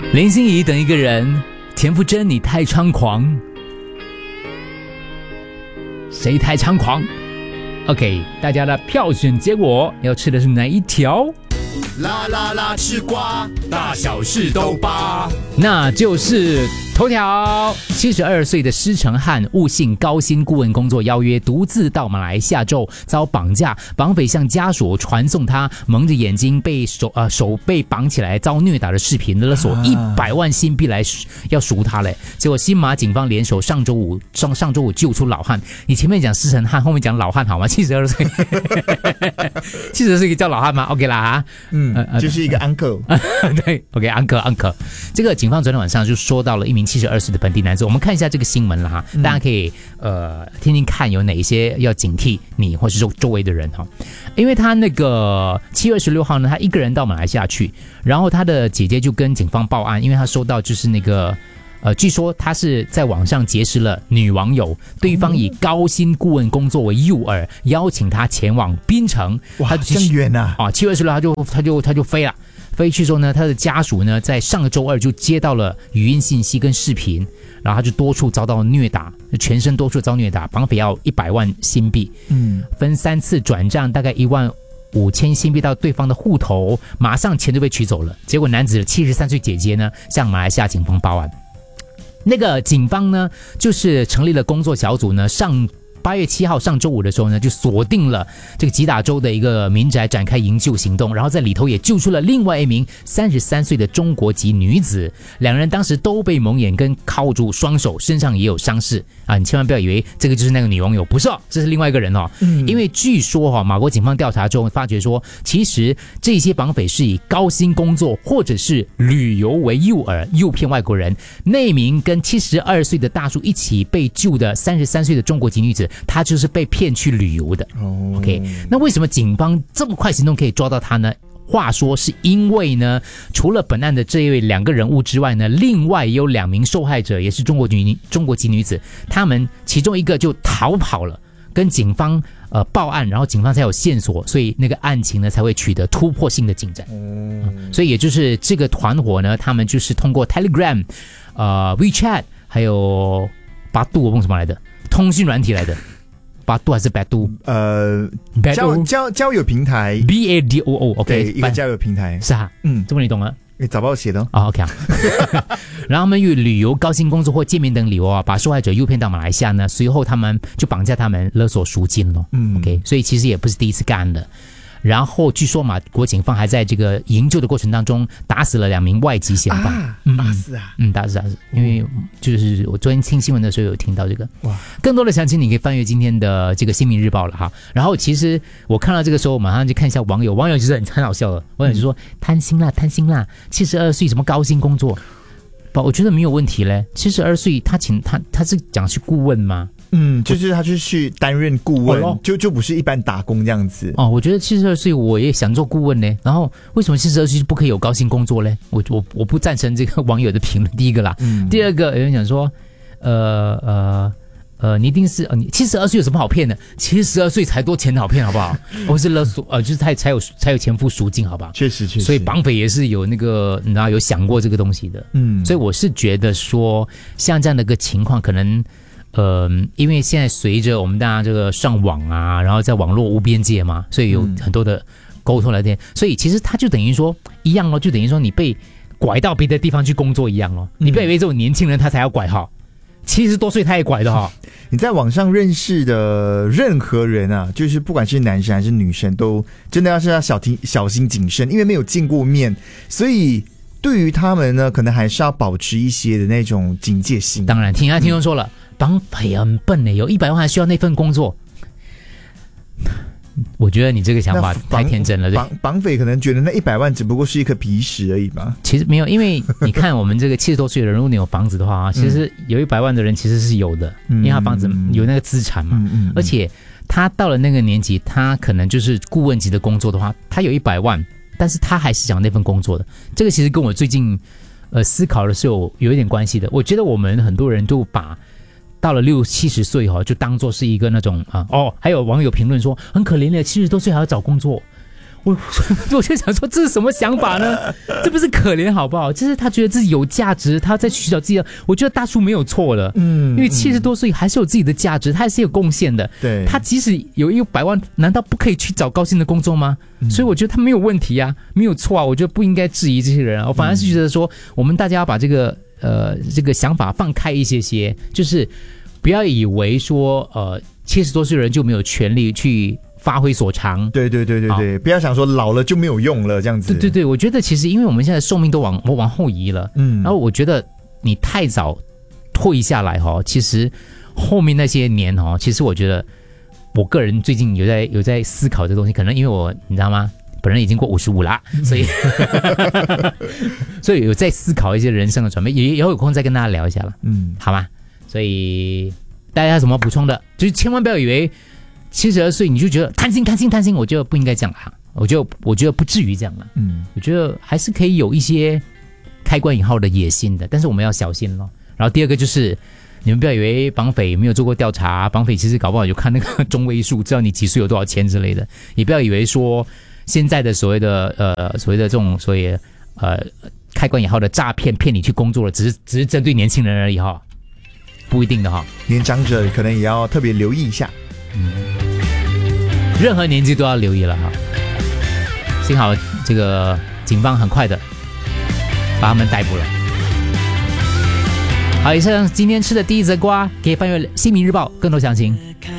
林心怡等一个人，田馥甄你太猖狂，谁太猖狂 ？OK， 大家的票选结果要吃的是哪一条？ 啦啦啦，吃瓜，大小事都扒， 那就是头条：72岁的施承汉误信高薪顾问工作邀约，独自到马来西亚州遭绑架。绑匪向家属传送他蒙着眼睛被手被绑起来遭虐打的视频，勒索100万新币来要赎他嘞。结果新马警方联手上周五救出老汉。你前面讲施承汉，后面讲老汉好吗？72岁，72岁叫老汉吗 ？OK 啦哈， 就是一个 uncle 对 ，OK uncle。这个警方昨天晚上就说到了一名72岁的本地男子，我们看一下这个新闻了哈，大家可以听听看有哪一些要警惕你或是周围的人哈，因为他那个7月26号呢，他一个人到马来西亚去，然后他的姐姐就跟警方报案，因为他收到就是那个据说他是在网上结识了女网友，对方以高薪顾问工作为诱饵，邀请他前往槟城。 哇，这么远啊 ！7月26号他就飞了。飞去之后呢，他的家属呢在上个周二就接到了语音信息跟视频，然后他就多处遭到虐打，全身多处遭虐打，绑匪要100万新币，分3次转账，大概15000新币到对方的户头，马上钱就被取走了。结果男子的73岁姐姐呢向马来西亚警方报案，那个警方呢就是成立了工作小组呢，8月7号上周五的时候呢，就锁定了这个吉打州的一个民宅，展开营救行动，然后在里头也救出了另外一名33岁的中国籍女子，两人当时都被蒙眼跟铐住双手，身上也有伤势啊！你千万不要以为这个就是那个女网友，不是哦，这是另外一个人哦。因为据说马国警方调查中发觉说，其实这些绑匪是以高薪工作或者是旅游为诱饵，诱骗外国人。那名跟72岁的大叔一起被救的33岁的中国籍女子，他就是被骗去旅游的。OK， 那为什么警方这么快行动可以抓到他呢？话说是因为呢，除了本案的这一位2个人物之外呢，另外也有2名受害者，也是中国籍女子，他们其中一个就逃跑了，跟警方报案，然后警方才有线索，所以那个案情呢才会取得突破性的进展。所以也就是这个团伙呢，他们就是通过 Telegram、WeChat 还有百度，我忘什么来的通讯软体来的。百度还是百度？ 交友平台 BADOO OK， 对，一个交友平台是啊，这么你懂了？ 你早报写的 OK 然后他们以旅游、高薪工作或见面等理由把受害者诱骗到马来西亚呢，随后他们就绑架他们，勒索赎金了。OK， 所以其实也不是第一次干的。然后据说马国警方还在这个营救的过程当中打死了2名外籍嫌犯。 打死啊！ 打死，因为就是我昨天听新闻的时候有听到这个。哇！更多的详情你可以翻阅今天的这个《新民日报》了哈。然后其实我看到这个时候，马上就看一下网友其实很好笑的，网友就说贪心啦，72岁什么高薪工作，我觉得没有问题嘞。72岁他是讲是顾问吗？ 就是他去担任顾问，就不是一般打工这样子。 我觉得72岁我也想做顾问呢。然后为什么72岁不可以有高薪工作呢？我不赞成这个网友的评论。第一个啦，第二个有人讲说，你一定是你72岁有什么好骗的？72岁才多钱好骗好不好？或是勒索就是才有钱付赎金好不好？ 确实。 所以绑匪也是有那个你知道有想过这个东西的。所以我是觉得说，像这样的一个情况可能。因为现在随着我们大家这个上网啊，然后在网络无边界嘛，所以有很多的沟通聊天，所以其实他就等于说一样咯，就等于说你被拐到别的地方去工作一样咯。你不要以为这种年轻人他才要拐哈，70多岁他也拐的哈。 你在网上认识的任何人啊，就是不管是男生还是女生，都真的要小心谨慎，因为没有见过面，所以。对于他们呢，可能还是要保持一些的那种警戒心。 当然，听众说了，绑匪很笨呢，有100万还需要那份工作。我觉得你这个想法太天真了。 绑匪可能觉得那100万只不过是一颗皮石而已吧。 其实没有，因为你看我们这个70多岁的人，如果你有房子的话，其实有100万的人其实是有的，因为他房子有那个资产嘛。而且他到了那个年纪，他可能就是顾问级的工作的话，他有100万。但是他还是想那份工作的，这个其实跟我最近思考的是有一点关系的。我觉得我们很多人都把到了60、70岁就当作是一个那种还有网友评论说很可怜的，70多岁还要找工作。 我就想说，这是什么想法呢？这不是可怜好不好？就是他觉得自己有价值，他在寻找自己的。我觉得大叔没有错了，因为70多岁还是有自己的价值，他还是有贡献的。 对， 他即使有100万，难道不可以去找高薪的工作吗？所以我觉得他没有问题啊，没有错啊。我觉得不应该质疑这些人啊，我反而是觉得说，我们大家要把这个想法放开一些，就是不要以为说70多岁的人就没有权利去发挥所长。 对，不要想说老了就没有用了这样子。 对，我觉得其实因为我们现在寿命都往后移了，然后我觉得你太早退下来其实后面那些年其实我觉得我个人最近有在思考这东西，可能因为你知道吗？本人已经过55啦，所以有在思考一些人生的转变，也有空再跟大家聊一下了，好吗？所以大家有什么补充的？就是千万不要以为72岁你就觉得贪心，我觉得不应该这样啦，我觉得不至于这样啦，我觉得还是可以有一些开关以后的野心的，但是我们要小心咯。然后第二个就是。你们不要以为绑匪没有做过调查，绑匪其实搞不好有看那个中位数，知道你几岁有多少钱之类的。也不要以为说现在的所谓的这种开关以后的诈骗骗你去工作了，只是针对年轻人而已不一定的年长者可能也要特别留意一下。 任何年纪都要留意了幸好这个警方很快的把他们逮捕了。好，以上今天吃的第一则瓜，可以翻阅《新民日报》更多详情。